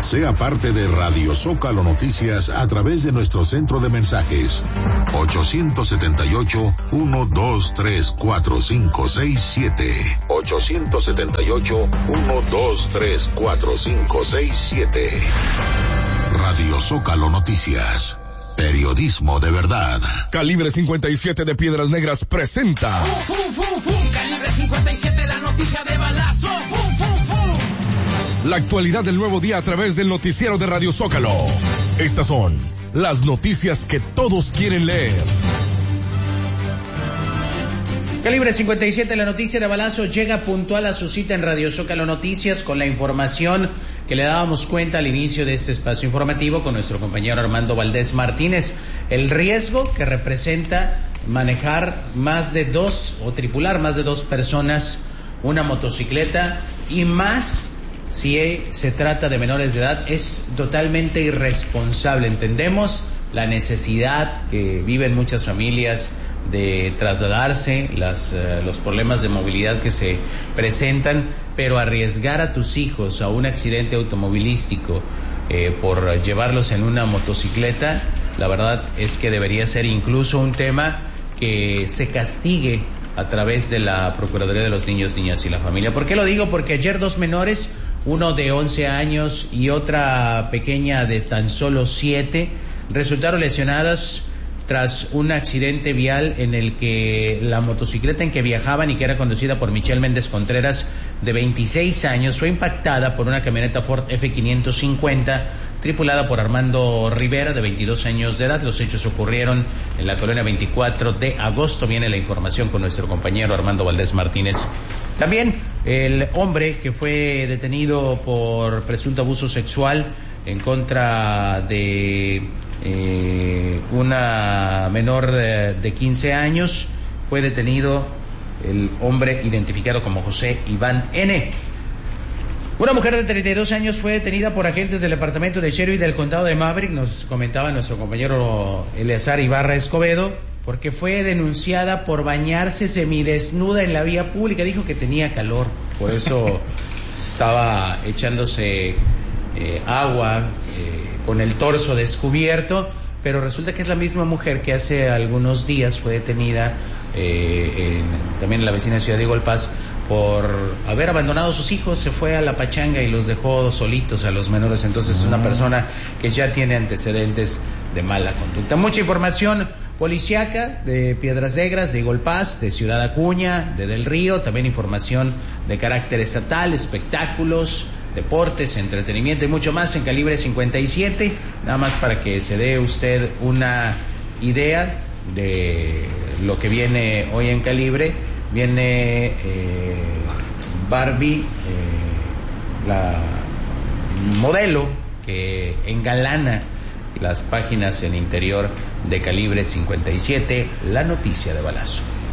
Sea parte de Radio Zócalo Noticias a través de nuestro centro de mensajes 878-123-4567. 878-123-4567. Radio Zócalo Noticias. Periodismo de verdad. Calibre 57 de Piedras Negras presenta. Calibre 57, la noticia de balazo. La actualidad del nuevo día a través del noticiero de Radio Zócalo. Estas son las noticias que todos quieren leer. Calibre 57, la noticia de balazo llega puntual a su cita en Radio Zócalo Noticias con la información que le dábamos cuenta al inicio de este espacio informativo con nuestro compañero Armando Valdés Martínez. El riesgo que representa manejar más de dos o tripular más de dos personas una motocicleta, y más si se trata de menores de edad, es totalmente irresponsable. Entendemos la necesidad que viven muchas familias de trasladarse, los problemas de movilidad que se presentan, pero arriesgar a tus hijos a un accidente automovilístico por llevarlos en una motocicleta, la verdad es que debería ser incluso un tema que se castigue a través de la Procuraduría de los Niños, Niñas y la Familia. ¿Por qué lo digo? Porque ayer dos menores, uno de 11 años y otra pequeña de tan solo 7, resultaron lesionadas tras un accidente vial en el que la motocicleta en que viajaban y que era conducida por Michelle Méndez Contreras, de 26 años, fue impactada por una camioneta Ford F550 tripulada por Armando Rivera, de 22 años de edad. Los hechos ocurrieron en la colonia 24 de agosto. Viene la información con nuestro compañero Armando Valdés Martínez. También el hombre que fue detenido por presunto abuso sexual en contra de una menor de 15 años, fue detenido el hombre identificado como José Iván N. Una mujer de 32 años fue detenida por agentes del departamento de Sheriff del condado de Maverick, nos comentaba nuestro compañero Eleazar Ibarra Escobedo, porque fue denunciada por bañarse semidesnuda en la vía pública. Dijo que tenía calor, por eso estaba echándose agua con el torso descubierto, pero resulta que es la misma mujer que hace algunos días fue detenida también en la vecina ciudad de Golpaz por haber abandonado a sus hijos. Se fue a la pachanga y los dejó solitos a los menores. Entonces es una persona que ya tiene antecedentes de mala conducta. Mucha información policíaca de Piedras Negras, de Golpaz, de Ciudad Acuña, de Del Río, también información de carácter estatal, espectáculos, deportes, entretenimiento y mucho más en Calibre 57, nada más para que se dé usted una idea de lo que viene hoy en Calibre. Viene Barbie, la modelo que engalana las páginas en interior de Calibre 57, la noticia de balazo.